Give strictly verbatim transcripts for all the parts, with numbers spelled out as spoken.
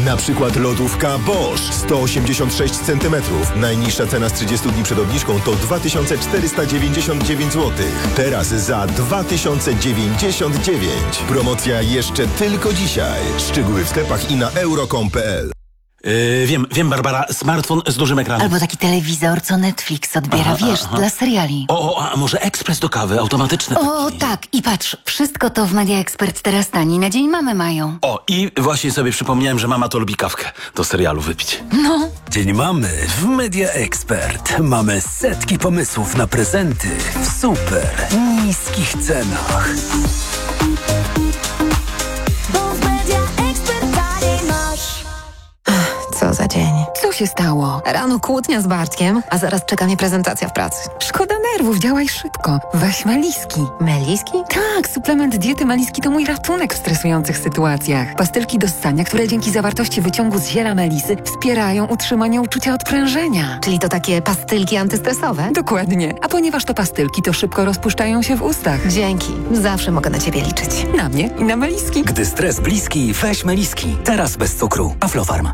Na przykład lodówka Bosch sto osiemdziesiąt sześć centymetrów. Najniższa cena z trzydziestu dni przed obniżką to dwa tysiące czterysta dziewięćdziesiąt dziewięć złotych. Teraz za dwa tysiące dziewięćdziesiąt dziewięć. Promocja jeszcze tylko dzisiaj. Szczegóły w sklepach i na euro kropka com kropka p l. Yy, wiem, wiem, Barbara, smartfon z dużym ekranem. Albo taki telewizor, co Netflix odbiera, aha, wiesz, aha. dla seriali. O, a może ekspres do kawy, automatyczny? O, taki. tak. I patrz, wszystko to w Media Expert teraz tani na Dzień Mamy mają. O, i właśnie sobie przypomniałem, że mama to lubi kawkę do serialu wypić. No. Dzień Mamy w Media Expert. Mamy setki pomysłów na prezenty w super niskich cenach. Co za dzień. Co się stało? Rano kłótnia z Bartkiem, a zaraz czeka mnie prezentacja w pracy. Szkoda nerwów, działaj szybko. Weź Meliski. Meliski? Tak, suplement diety Meliski to mój ratunek w stresujących sytuacjach. Pastylki do ssania, które dzięki zawartości wyciągu z ziela melisy wspierają utrzymanie uczucia odprężenia. Czyli to takie pastylki antystresowe? Dokładnie. A ponieważ to pastylki, to szybko rozpuszczają się w ustach. Dzięki. Zawsze mogę na ciebie liczyć. Na mnie i na Meliski. Gdy stres bliski, weź Meliski. Teraz bez cukru. Aflofarm.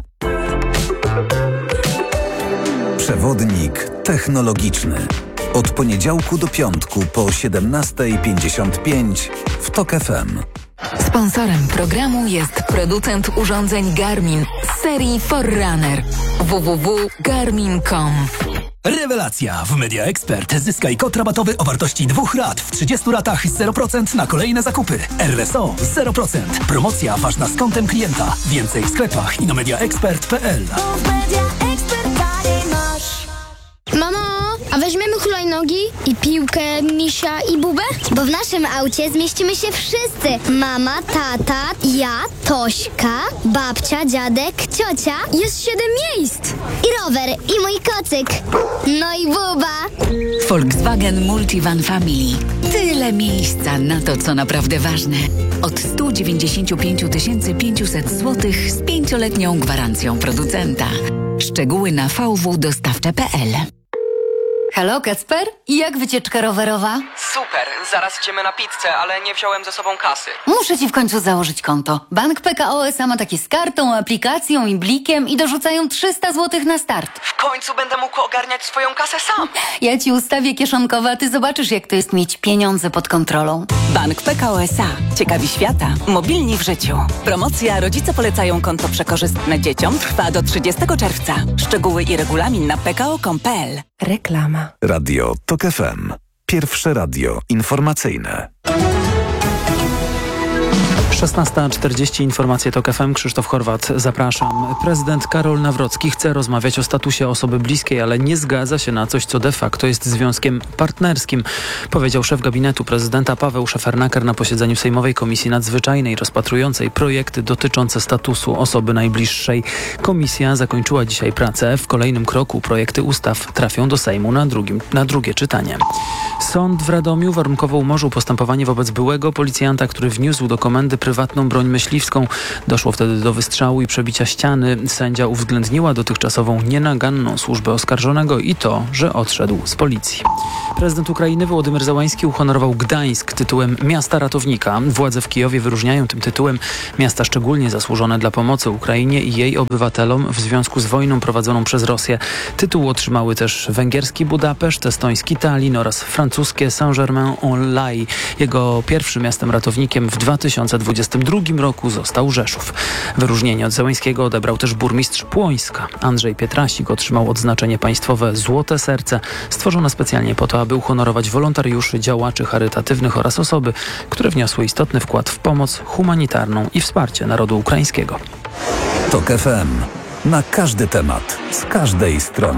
Przewodnik technologiczny. Od poniedziałku do piątku po siedemnasta pięćdziesiąt pięć w TOK F M. Sponsorem programu jest producent urządzeń Garmin z serii Forerunner. w w w kropka garmin kropka com. Rewelacja! W Media Expert zyskaj kod rabatowy o wartości dwóch rat w trzydziestu ratach zero procent na kolejne zakupy. R S O zero procent. Promocja ważna z kontem klienta. Więcej w sklepach i na media expert kropka p l. Mamo, a weźmiemy hulajnogi i piłkę, misia i bubę? Bo w naszym aucie zmieścimy się wszyscy. Mama, tata, ja, Tośka, babcia, dziadek, ciocia. Jest siedem miejsc. I rower, i mój kocyk. No i buba. Volkswagen Multivan Family. Tyle miejsca na to, co naprawdę ważne. Od sto dziewięćdziesiąt pięć tysięcy pięćset złotych z pięcioletnią gwarancją producenta. Szczegóły na v w kropka dostawcze kropka p l. Halo, Kacper? I jak wycieczka rowerowa? Super, zaraz idziemy na pizzę, ale nie wziąłem ze sobą kasy. Muszę ci w końcu założyć konto. Bank P K O S A ma takie z kartą, aplikacją i blikiem i dorzucają trzysta złotych na start. W końcu będę mógł ogarniać swoją kasę sam. Ja ci ustawię kieszonkowe, a ty zobaczysz, jak to jest mieć pieniądze pod kontrolą. Bank P K O S A. Ciekawi świata. Mobilni w życiu. Promocja Rodzice polecają konto przekorzystne dzieciom trwa do trzydziestego czerwca. Szczegóły i regulamin na p k o kropka com kropka p l. Reklama. Radio TOK F M. Pierwsze radio informacyjne. szesnasta czterdzieści, informacje TOK F M, Krzysztof Horwat, zapraszam. Prezydent Karol Nawrocki chce rozmawiać o statusie osoby bliskiej, ale nie zgadza się na coś, co de facto jest związkiem partnerskim, powiedział szef gabinetu prezydenta Paweł Szefernaker na posiedzeniu Sejmowej Komisji Nadzwyczajnej rozpatrującej projekty dotyczące statusu osoby najbliższej. Komisja zakończyła dzisiaj pracę. W kolejnym kroku projekty ustaw trafią do Sejmu na, drugim, na drugie czytanie. Sąd w Radomiu warunkowo umorzył postępowanie wobec byłego policjanta, który wniósł do komendy prywatną broń myśliwską. Doszło wtedy do wystrzału i przebicia ściany. Sędzia uwzględniła dotychczasową nienaganną służbę oskarżonego i to, że odszedł z policji. Prezydent Ukrainy Wołodymyr Zełański uhonorował Gdańsk tytułem Miasta Ratownika. Władze w Kijowie wyróżniają tym tytułem miasta szczególnie zasłużone dla pomocy Ukrainie i jej obywatelom w związku z wojną prowadzoną przez Rosję. Tytuł otrzymały też węgierski Budapeszt, estoński Tallin oraz francuskie Saint-Germain-en-Laye. Jego pierwszym miastem ratownikiem w dwa tysiące dwudziestym drugim roku został Rzeszów. Wyróżnienie od Zełańskiego odebrał też burmistrz Płońska. Andrzej Pietrasik otrzymał odznaczenie państwowe Złote Serce, stworzone specjalnie po to, aby uhonorować wolontariuszy, działaczy charytatywnych oraz osoby, które wniosły istotny wkład w pomoc humanitarną i wsparcie narodu ukraińskiego. TOK F M. Na każdy temat, z każdej strony.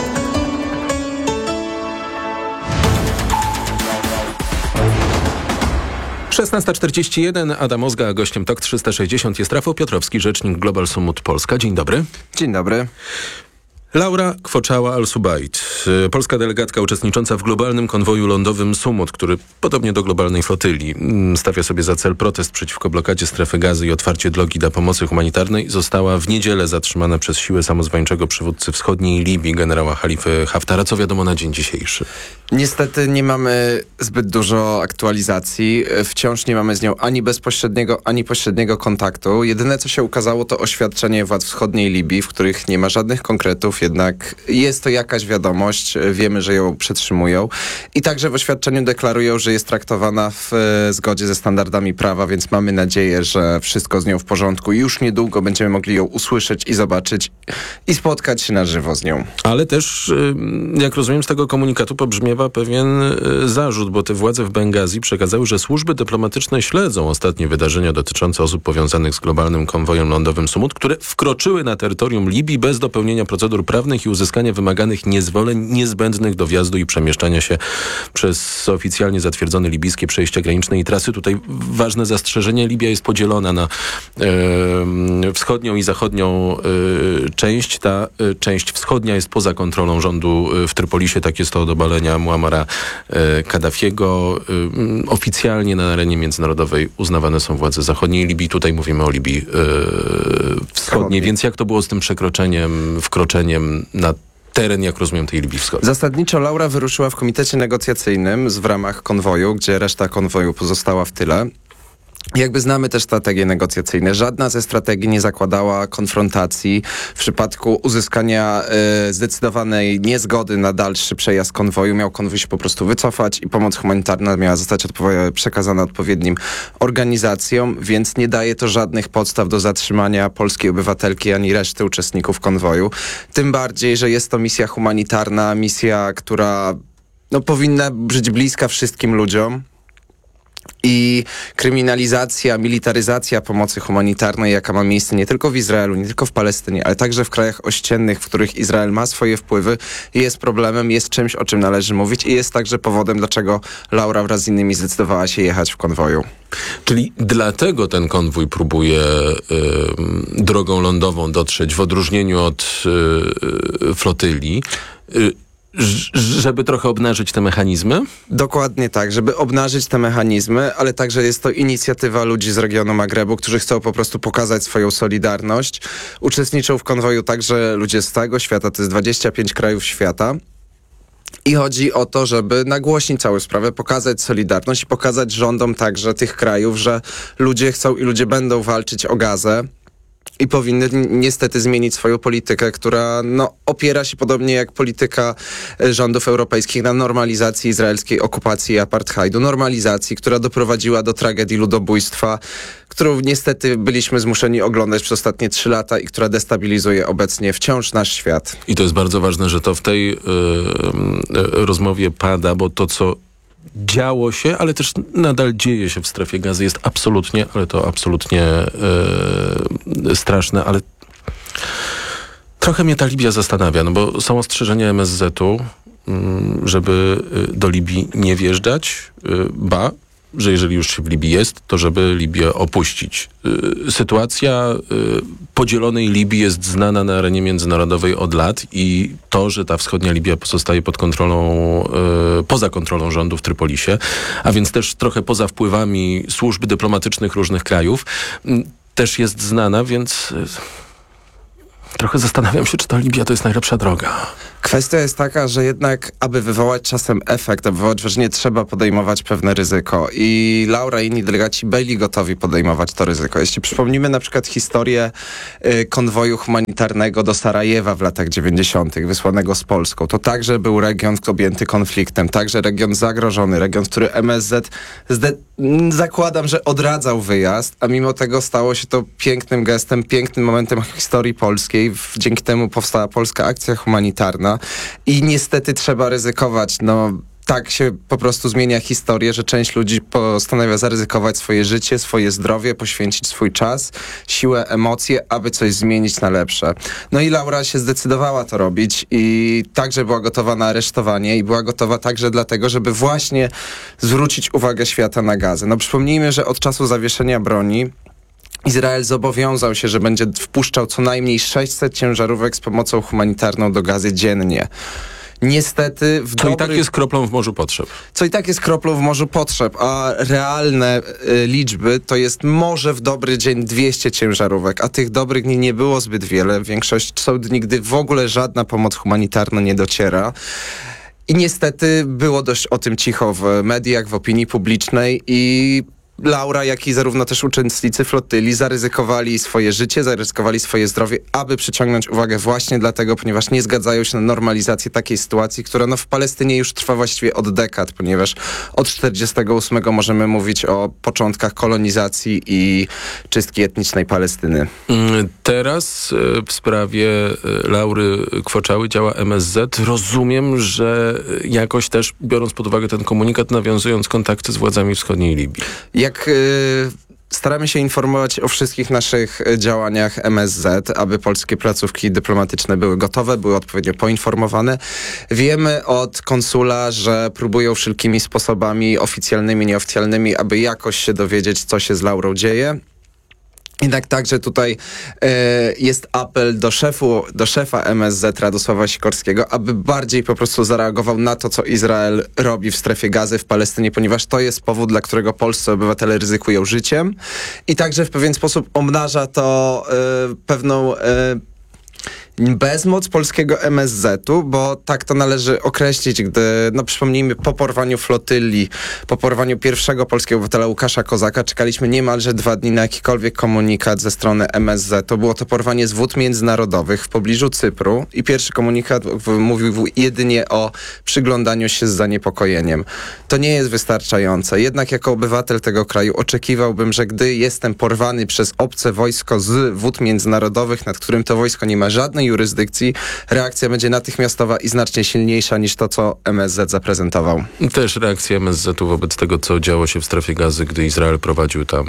szesnasta czterdzieści jeden, Adam Ozga, a gościem TOK trzysta sześćdziesiąt jest Rafał Piotrowski, rzecznik Global Summit Polska. Dzień dobry. Dzień dobry. Laura Kwoczała Al-Subajt, polska delegatka uczestnicząca w globalnym konwoju lądowym Sumut, który podobnie do globalnej flotyli stawia sobie za cel protest przeciwko blokadzie strefy Gazy i otwarcie drogi dla pomocy humanitarnej, została w niedzielę zatrzymana przez siłę samozwańczego przywódcy wschodniej Libii, generała Halify Haftara. Co wiadomo na dzień dzisiejszy? Niestety nie mamy zbyt dużo aktualizacji. Wciąż nie mamy z nią ani bezpośredniego, ani pośredniego kontaktu. Jedyne, co się ukazało, to oświadczenie władz wschodniej Libii, w których nie ma żadnych konkretów, jednak jest to jakaś wiadomość. Wiemy, że ją przetrzymują. I także w oświadczeniu deklarują, że jest traktowana w e, zgodzie ze standardami prawa, więc mamy nadzieję, że wszystko z nią w porządku. Już niedługo będziemy mogli ją usłyszeć i zobaczyć i spotkać się na żywo z nią. Ale też, jak rozumiem, z tego komunikatu pobrzmiewa pewien zarzut, bo te władze w Bengazji przekazały, że służby dyplomatyczne śledzą ostatnie wydarzenia dotyczące osób powiązanych z globalnym konwojem lądowym Sumut, które wkroczyły na terytorium Libii bez dopełnienia procedur prawnych i uzyskania wymaganych niezwoleń niezbędnych do wjazdu i przemieszczania się przez oficjalnie zatwierdzone libijskie przejścia graniczne i trasy. Tutaj ważne zastrzeżenie. Libia jest podzielona na e, wschodnią i zachodnią e, część. Ta e, część wschodnia jest poza kontrolą rządu w Trypolisie. Tak jest to od obalenia Muamara e, Kaddafiego. E, oficjalnie na arenie międzynarodowej uznawane są władze zachodniej Libii. Tutaj mówimy o Libii e, wschodniej. Więc jak to było z tym przekroczeniem, wkroczeniem na teren, jak rozumiem, tej Libii Wschodniej? Zasadniczo Laura wyruszyła w komitecie negocjacyjnym z w ramach konwoju, gdzie reszta konwoju pozostała w tyle. Jakby znamy też strategie negocjacyjne. Żadna ze strategii nie zakładała konfrontacji. W przypadku uzyskania y, zdecydowanej niezgody na dalszy przejazd konwoju miał konwój się po prostu wycofać i pomoc humanitarna miała zostać odpow- przekazana odpowiednim organizacjom, więc nie daje to żadnych podstaw do zatrzymania polskiej obywatelki ani reszty uczestników konwoju. Tym bardziej, że jest to misja humanitarna, misja, która no, powinna być bliska wszystkim ludziom. I kryminalizacja, militaryzacja pomocy humanitarnej, jaka ma miejsce nie tylko w Izraelu, nie tylko w Palestynie, ale także w krajach ościennych, w których Izrael ma swoje wpływy, jest problemem, jest czymś, o czym należy mówić i jest także powodem, dlaczego Laura wraz z innymi zdecydowała się jechać w konwoju. Czyli dlatego ten konwój próbuje y, drogą lądową dotrzeć, w odróżnieniu od y, flotyli, y, żeby trochę obnażyć te mechanizmy? Dokładnie tak, żeby obnażyć te mechanizmy, ale także jest to inicjatywa ludzi z regionu Magrebu, którzy chcą po prostu pokazać swoją solidarność. Uczestniczą w konwoju także ludzie z całego świata, to jest dwadzieścia pięć krajów świata. I chodzi o to, żeby nagłośnić całą sprawę, pokazać solidarność i pokazać rządom także tych krajów, że ludzie chcą i ludzie będą walczyć o Gazę. I powinny niestety zmienić swoją politykę, która no, opiera się podobnie jak polityka rządów europejskich na normalizacji izraelskiej okupacji i apartheidu. Normalizacji, która doprowadziła do tragedii ludobójstwa, którą niestety byliśmy zmuszeni oglądać przez ostatnie trzy lata i która destabilizuje obecnie wciąż nasz świat. I to jest bardzo ważne, że to w tej yy, yy, rozmowie pada, bo to, co działo się, ale też nadal dzieje się w strefie Gazy, jest absolutnie, ale to absolutnie e, straszne, ale trochę mnie ta Libia zastanawia, no bo są ostrzeżenia M S Z-u, żeby do Libii nie wjeżdżać, ba, że jeżeli już się w Libii jest, to żeby Libię opuścić. Sytuacja podzielonej Libii jest znana na arenie międzynarodowej od lat i to, że ta wschodnia Libia pozostaje pod kontrolą, poza kontrolą rządu w Trypolisie, a więc też trochę poza wpływami służb dyplomatycznych różnych krajów, też jest znana, więc trochę zastanawiam się, czy ta Libia to jest najlepsza droga. Kwestia jest taka, że jednak, aby wywołać czasem efekt, aby wywołać wrażenie, trzeba podejmować pewne ryzyko. I Laura i inni delegaci byli gotowi podejmować to ryzyko. Jeśli przypomnimy na przykład historię y, konwoju humanitarnego do Sarajewa w latach dziewięćdziesiątych, wysłanego z Polską, to także był region objęty konfliktem, także region zagrożony, region, w który M S Z zde- zakładam, że odradzał wyjazd, a mimo tego stało się to pięknym gestem, pięknym momentem historii polskiej. W, dzięki temu powstała Polska Akcja Humanitarna. I niestety trzeba ryzykować. No, tak się po prostu zmienia historię, że część ludzi postanawia zaryzykować swoje życie, swoje zdrowie, poświęcić swój czas, siłę, emocje, aby coś zmienić na lepsze. No i Laura się zdecydowała to robić i także była gotowa na aresztowanie i była gotowa także dlatego, żeby właśnie zwrócić uwagę świata na Gazę. No przypomnijmy, że od czasu zawieszenia broni Izrael zobowiązał się, że będzie wpuszczał co najmniej sześćset ciężarówek z pomocą humanitarną do Gazy dziennie. Niestety... W co dobry... i tak jest kroplą w morzu potrzeb. Co i tak jest kroplą w morzu potrzeb, a realne y, liczby to jest może w dobry dzień dwieście ciężarówek, a tych dobrych dni nie było zbyt wiele. Większość są dni, gdy w ogóle żadna pomoc humanitarna nie dociera. I niestety było dość o tym cicho w mediach, w opinii publicznej i Laura, jak i zarówno też uczestnicy flotyli zaryzykowali swoje życie, zaryzykowali swoje zdrowie, aby przyciągnąć uwagę właśnie dlatego, ponieważ nie zgadzają się na normalizację takiej sytuacji, która no w Palestynie już trwa właściwie od dekad, ponieważ od czterdziestego ósmego możemy mówić o początkach kolonizacji i czystki etnicznej Palestyny. Teraz w sprawie Laury Kwoczały działa M S Z. Rozumiem, że jakoś też, biorąc pod uwagę ten komunikat, nawiązując kontakty z władzami wschodniej Libii. Jak y, staramy się informować o wszystkich naszych działaniach M S Z, aby polskie placówki dyplomatyczne były gotowe, były odpowiednio poinformowane. Wiemy od konsula, że próbują wszelkimi sposobami oficjalnymi, nieoficjalnymi, aby jakoś się dowiedzieć, co się z Laurą dzieje. Jednak także tutaj e, jest apel do szefu, do szefa M S Z Radosława Sikorskiego, aby bardziej po prostu zareagował na to, co Izrael robi w strefie Gazy, w Palestynie, ponieważ to jest powód, dla którego polscy obywatele ryzykują życiem i także w pewien sposób obnaża to e, pewną e, bezmoc polskiego M S Z-u, bo tak to należy określić, gdy, no przypomnijmy, po porwaniu flotyli, po porwaniu pierwszego polskiego obywatela Łukasza Kozaka czekaliśmy niemalże dwa dni na jakikolwiek komunikat ze strony M S Z-u. Było to porwanie z wód międzynarodowych w pobliżu Cypru i pierwszy komunikat mówił jedynie o przyglądaniu się z zaniepokojeniem. To nie jest wystarczające. Jednak jako obywatel tego kraju oczekiwałbym, że gdy jestem porwany przez obce wojsko z wód międzynarodowych, nad którym to wojsko nie ma żadnej jurysdykcji, reakcja będzie natychmiastowa i znacznie silniejsza niż to, co M S Z zaprezentował. Też reakcja M S Z-u wobec tego, co działo się w strefie Gazy, gdy Izrael prowadził tam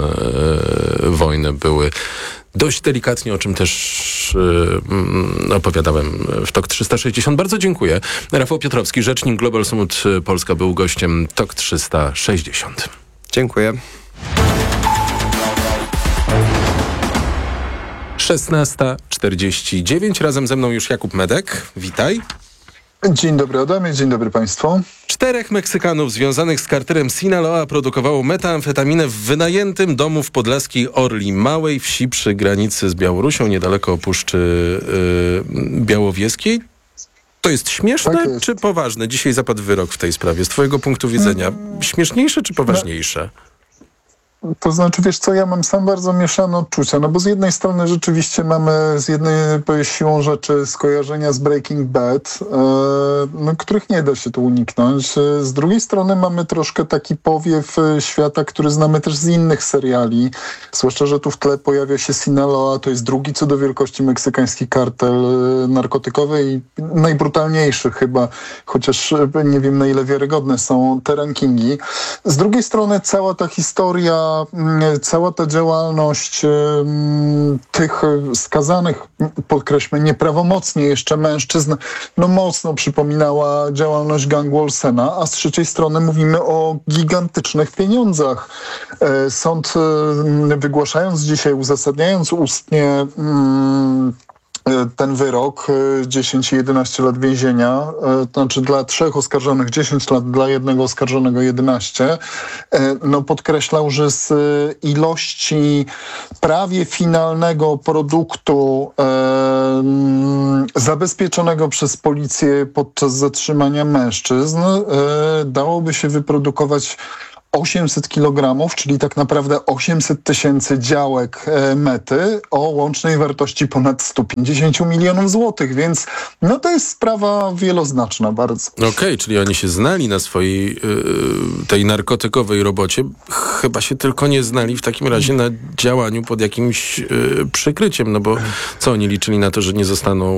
e, wojnę, były dość delikatnie, o czym też e, opowiadałem w Tok trzysta sześćdziesiąt. Bardzo dziękuję. Rafał Piotrowski, rzecznik Global Summit Polska, był gościem Tok trzysta sześćdziesiąt. Dziękuję. szesnasta czterdzieści dziewięć. Razem ze mną już Jakub Medek. Witaj. Dzień dobry Adamie, dzień dobry Państwu. Czterech Meksykanów związanych z kartelem Sinaloa produkowało metamfetaminę w wynajętym domu w podlaskiej Orli, małej wsi przy granicy z Białorusią, niedaleko Puszczy yy, Białowieskiej. To jest śmieszne tak jest. Czy poważne? Dzisiaj zapadł wyrok w tej sprawie. Z twojego punktu widzenia śmieszniejsze czy poważniejsze? To znaczy, wiesz co, ja mam sam bardzo mieszane odczucia, no bo z jednej strony rzeczywiście mamy z jednej siłą rzeczy skojarzenia z Breaking Bad, e, no, których nie da się tu uniknąć. Z drugiej strony mamy troszkę taki powiew świata, który znamy też z innych seriali, zwłaszcza, że tu w tle pojawia się Sinaloa, to jest drugi co do wielkości meksykański kartel narkotykowy i najbrutalniejszy chyba, chociaż nie wiem na ile wiarygodne są te rankingi. Z drugiej strony cała ta historia, cała ta działalność um, tych skazanych, podkreślmy, nieprawomocnie jeszcze mężczyzn, no mocno przypominała działalność gangu Olsena, a z trzeciej strony mówimy o gigantycznych pieniądzach. E, sąd e, wygłaszając dzisiaj, uzasadniając ustnie um, ten wyrok, dziesięć i jedenaście lat więzienia, to znaczy dla trzech oskarżonych dziesięć lat, dla jednego oskarżonego jedenaście, no podkreślał, że z ilości prawie finalnego produktu e, zabezpieczonego przez policję podczas zatrzymania mężczyzn e, dałoby się wyprodukować osiemset kilogramów, czyli tak naprawdę osiemset tysięcy działek e, mety o łącznej wartości ponad sto pięćdziesiąt milionów złotych, więc no to jest sprawa wieloznaczna bardzo. Okej, okay, czyli oni się znali na swojej yy, tej narkotykowej robocie. Chyba się tylko nie znali w takim razie na działaniu pod jakimś yy, przykryciem, no bo co oni liczyli na to, że nie zostaną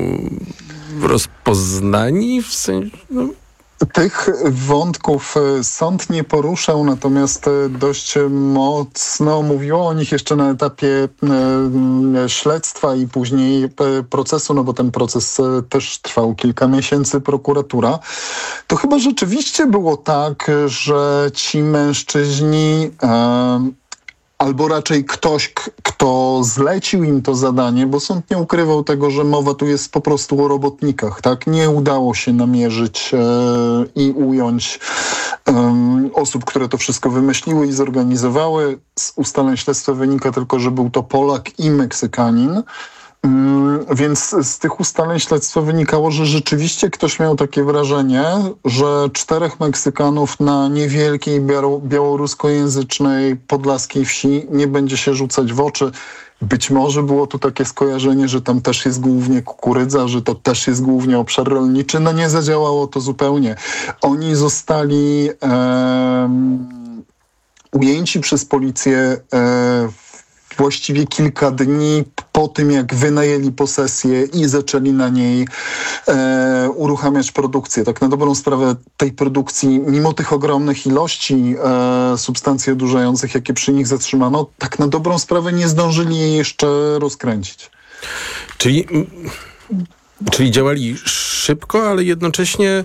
rozpoznani w sensie... No. Tych wątków sąd nie poruszał, natomiast dość mocno mówiło o nich jeszcze na etapie śledztwa i później procesu, no bo ten proces też trwał kilka miesięcy, prokuratura. To chyba rzeczywiście było tak, że ci mężczyźni... E, albo raczej ktoś, k- kto zlecił im to zadanie, bo sąd nie ukrywał tego, że mowa tu jest po prostu o robotnikach, tak? Nie udało się namierzyć e, i ująć e, osób, które to wszystko wymyśliły i zorganizowały. Z ustaleń śledztwa wynika tylko, że był to Polak i Meksykanin. Więc z tych ustaleń śledztwa wynikało, że rzeczywiście ktoś miał takie wrażenie, że czterech Meksykanów na niewielkiej białoruskojęzycznej podlaskiej wsi nie będzie się rzucać w oczy. Być może było tu takie skojarzenie, że tam też jest głównie kukurydza, że to też jest głównie obszar rolniczy. No nie zadziałało to zupełnie. Oni zostali um, ujęci przez policję um, właściwie kilka dni po tym, jak wynajęli posesję i zaczęli na niej e, uruchamiać produkcję. Tak na dobrą sprawę tej produkcji, mimo tych ogromnych ilości e, substancji odurzających, jakie przy nich zatrzymano, tak na dobrą sprawę nie zdążyli jej jeszcze rozkręcić. Czyli, czyli działali szybko, ale jednocześnie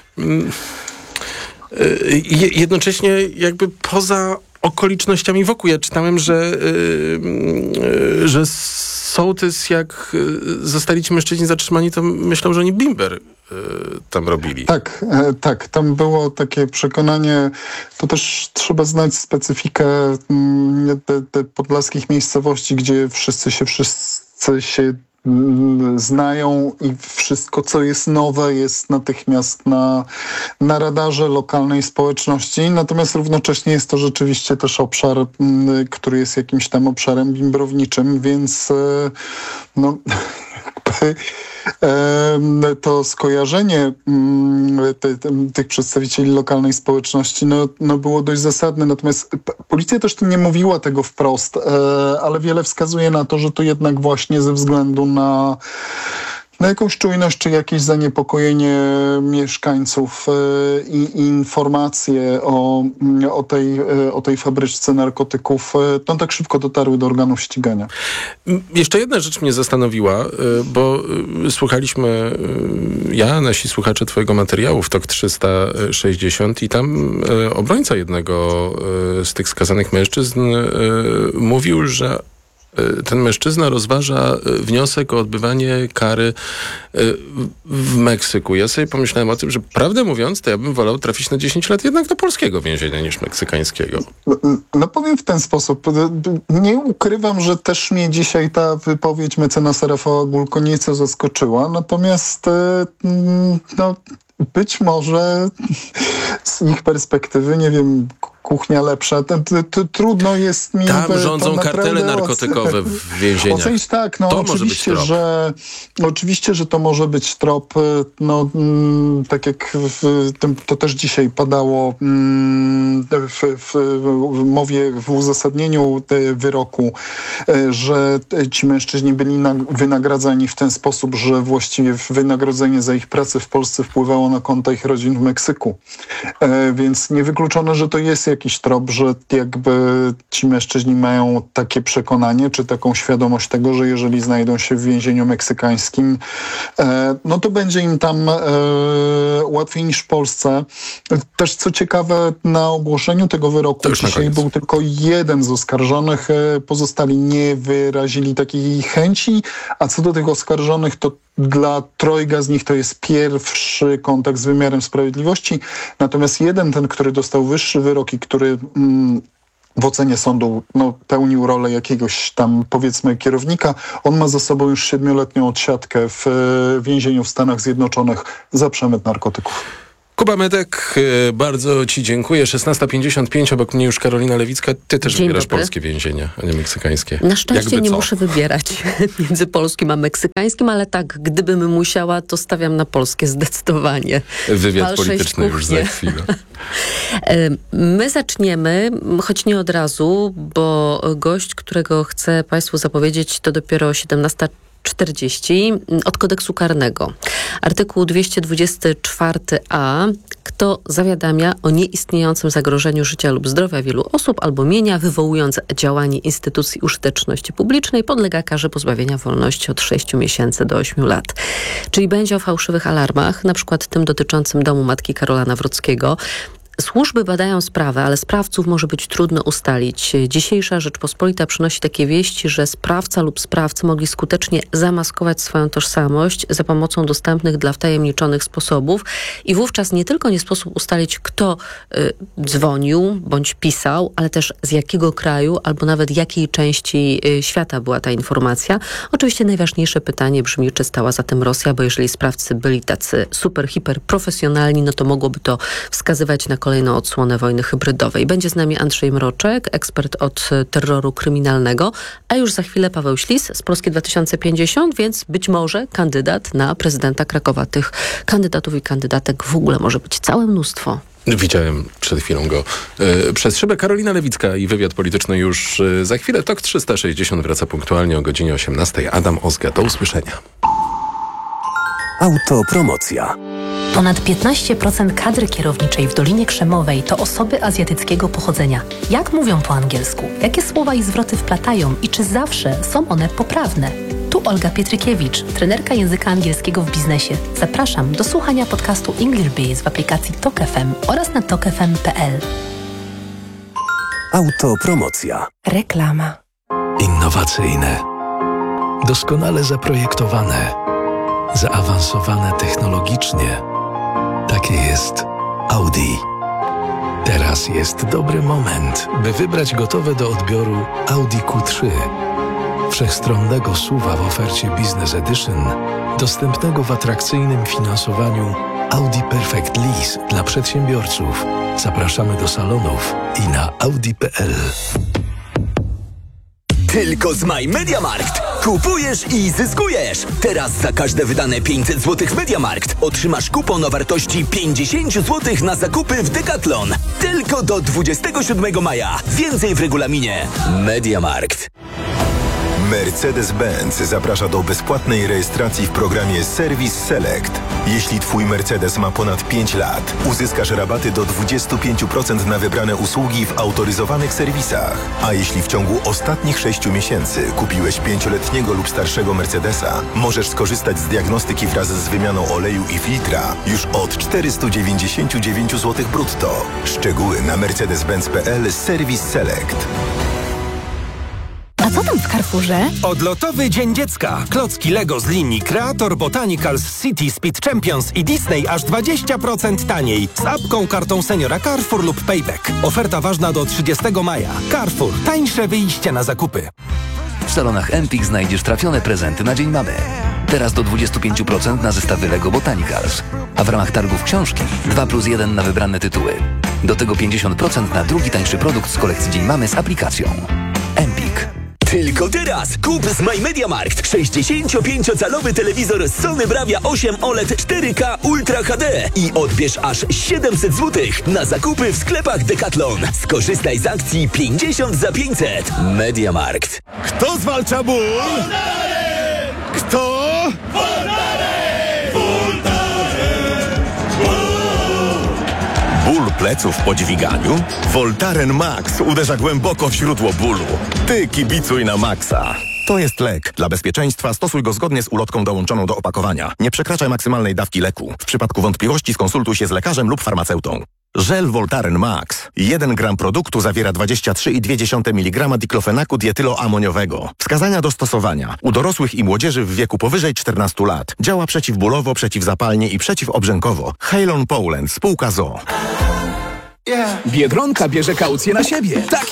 jednocześnie jakby poza okolicznościami wokół. Ja czytałem, że, yy, że sołtys, jak zostali ci mężczyźni zatrzymani, to myślał, że oni bimber yy, tam robili. Tak, e, tak. Tam było takie przekonanie, to też trzeba znać specyfikę mm, te, te podlaskich miejscowości, gdzie wszyscy się, wszyscy się znają i wszystko, co jest nowe, jest natychmiast na, na radarze lokalnej społeczności. Natomiast równocześnie jest to rzeczywiście też obszar, który jest jakimś tam obszarem bimbrowniczym, więc no, to skojarzenie te, te, tych przedstawicieli lokalnej społeczności no, no było dość zasadne. Natomiast policja też tu nie mówiła tego wprost, ale wiele wskazuje na to, że to jednak właśnie ze względu na na jakąś czujność czy jakieś zaniepokojenie mieszkańców i, i informacje o, o, tej, o tej fabryczce narkotyków to tak szybko dotarły do organów ścigania. Jeszcze jedna rzecz mnie zastanowiła, bo słuchaliśmy, ja, nasi słuchacze twojego materiału w T O K trzysta sześćdziesiąt i tam obrońca jednego z tych skazanych mężczyzn mówił, że ten mężczyzna rozważa wniosek o odbywanie kary w Meksyku. Ja sobie pomyślałem o tym, że prawdę mówiąc, to ja bym wolał trafić na dziesięć lat jednak do polskiego więzienia niż meksykańskiego. No, no powiem w ten sposób. Nie ukrywam, że też mnie dzisiaj ta wypowiedź mecenasa Rafała Gulko nieco zaskoczyła. Natomiast no, być może z ich perspektywy, nie wiem, kuchnia lepsza, to, to, to trudno jest mi... Tam rządzą kartele narkotykowe w więzieniach. Ocenić tak, no to oczywiście, może być że oczywiście, że to może być trop, no mm, tak jak w tym, to też dzisiaj padało mm, w, w, w mowie, w uzasadnieniu wyroku, że ci mężczyźni byli na, wynagradzani w ten sposób, że właściwie wynagrodzenie za ich pracę w Polsce wpływało na konta ich rodzin w Meksyku. E, więc niewykluczone, że to jest jakiś trop, że jakby ci mężczyźni mają takie przekonanie, czy taką świadomość tego, że jeżeli znajdą się w więzieniu meksykańskim, e, no to będzie im tam e, łatwiej niż w Polsce. Też co ciekawe, na ogłoszeniu tego wyroku dzisiaj był tylko jeden z oskarżonych, e, pozostali nie wyrazili takiej chęci, a co do tych oskarżonych, to dla trojga z nich to jest pierwszy kontakt z wymiarem sprawiedliwości. Natomiast jeden, ten, który dostał wyższy wyrok i który mm, w ocenie sądu no, pełnił rolę jakiegoś tam, powiedzmy, kierownika, on ma za sobą już siedmioletnią odsiadkę w więzieniu w Stanach Zjednoczonych za przemyt narkotyków. Kuba Medek, bardzo ci dziękuję. szesnasta pięćdziesiąt pięć, obok mnie już Karolina Lewicka. Ty też Dzień wybierasz dobry. polskie więzienia, a nie meksykańskie. Na szczęście Jakby nie co? muszę wybierać między polskim a meksykańskim, ale tak, gdybym musiała, to stawiam na polskie zdecydowanie. Wywiad Walczę polityczny już za chwilę. My zaczniemy, choć nie od razu, bo gość, którego chcę Państwu zapowiedzieć, to dopiero siedemnasta czterdzieści od kodeksu karnego. Artykuł dwieście dwadzieścia cztery a. Kto zawiadamia o nieistniejącym zagrożeniu życia lub zdrowia wielu osób albo mienia, wywołując działanie instytucji użyteczności publicznej, podlega karze pozbawienia wolności od sześciu miesięcy do ośmiu lat. Czyli będzie o fałszywych alarmach, na przykład tym dotyczącym domu matki Karola Nawrockiego. Służby badają sprawę, ale sprawców może być trudno ustalić. Dzisiejsza Rzeczpospolita przynosi takie wieści, że sprawca lub sprawcy mogli skutecznie zamaskować swoją tożsamość za pomocą dostępnych dla wtajemniczonych sposobów i wówczas nie tylko nie sposób ustalić, kto y, dzwonił bądź pisał, ale też z jakiego kraju albo nawet jakiej części y, świata była ta informacja. Oczywiście najważniejsze pytanie brzmi, czy stała za tym Rosja, bo jeżeli sprawcy byli tacy super, hiper profesjonalni, no to mogłoby to wskazywać na kolejną odsłonę wojny hybrydowej. Będzie z nami Andrzej Mroczek, ekspert od terroru kryminalnego, a już za chwilę Paweł Ślis z Polski dwa tysiące pięćdziesiąt, więc być może kandydat na prezydenta Krakowa. Tych kandydatów i kandydatek w ogóle może być całe mnóstwo. Widziałem przed chwilą go e, przez szybę. Karolina Lewicka i wywiad polityczny już e, za chwilę. Tok trzysta sześćdziesiąt wraca punktualnie o godzinie osiemnastej. Adam Ozga, do usłyszenia. Autopromocja. Ponad piętnaście procent kadry kierowniczej w Dolinie Krzemowej to osoby azjatyckiego pochodzenia. Jak mówią po angielsku? Jakie słowa i zwroty wplatają i czy zawsze są one poprawne? Tu Olga Pietrykiewicz, trenerka języka angielskiego w biznesie. Zapraszam do słuchania podcastu English Biz w aplikacji Tok F M oraz na tok f m kropka p l. Autopromocja. Reklama. Innowacyjne. Doskonale zaprojektowane. Zaawansowane technologicznie. Takie jest Audi. Teraz jest dobry moment, by wybrać gotowe do odbioru Audi Q trzy. Wszechstronnego S U V-a w ofercie Business Edition, dostępnego w atrakcyjnym finansowaniu Audi Perfect Lease dla przedsiębiorców. Zapraszamy do salonów i na audi kropka p l. Tylko z My MediaMarkt. Kupujesz i zyskujesz. Teraz za każde wydane pięćset złotych w MediaMarkt otrzymasz kupon o wartości pięćdziesiąt złotych na zakupy w Decathlon. Tylko do dwudziestego siódmego maja. Więcej w regulaminie. MediaMarkt. Mercedes-Benz zaprasza do bezpłatnej rejestracji w programie Service Select. Jeśli Twój Mercedes ma ponad pięć lat, uzyskasz rabaty do dwadzieścia pięć procent na wybrane usługi w autoryzowanych serwisach. A jeśli w ciągu ostatnich sześciu miesięcy kupiłeś pięcioletniego lub starszego Mercedesa, możesz skorzystać z diagnostyki wraz z wymianą oleju i filtra już od czterysta dziewięćdziesiąt dziewięć złotych brutto. Szczegóły na mercedes benz kropka p l Service Select. A co tam w Carrefourze? Odlotowy Dzień Dziecka. Klocki Lego z linii Creator, Botanicals, City, Speed Champions i Disney aż dwadzieścia procent taniej. Z apką, kartą seniora Carrefour lub Payback. Oferta ważna do trzydziestego maja. Carrefour. Tańsze wyjście na zakupy. W salonach Empik znajdziesz trafione prezenty na Dzień Mamy. Teraz do dwadzieścia pięć procent na zestawy Lego Botanicals. A w ramach targów książki dwa plus jeden na wybrane tytuły. Do tego pięćdziesiąt procent na drugi tańszy produkt z kolekcji Dzień Mamy z aplikacją. Empik. Tylko teraz kup z My MediaMarkt sześćdziesięciopięciocalowy telewizor Sony Bravia osiem O L E D cztery K Ultra H D i odbierz aż siedemset złotych na zakupy w sklepach Decathlon. Skorzystaj z akcji pięćdziesiąt za pięćset. MediaMarkt. Kto zwalcza ból? Kto? Ból pleców po dźwiganiu? Voltaren Max uderza głęboko w źródło bólu. Ty kibicuj na Maxa. To jest lek. Dla bezpieczeństwa stosuj go zgodnie z ulotką dołączoną do opakowania. Nie przekraczaj maksymalnej dawki leku. W przypadku wątpliwości skonsultuj się z lekarzem lub farmaceutą. Żel Voltaren Max. jeden gram produktu zawiera dwadzieścia trzy i dwie dziesiąte miligrama diklofenaku dietyloamoniowego. Wskazania do stosowania. U dorosłych i młodzieży w wieku powyżej czternastu lat. Działa przeciwbólowo, przeciwzapalnie i przeciwobrzękowo. Halon Poland. Spółka Z O. Biedronka bierze kaucję na siebie. Tak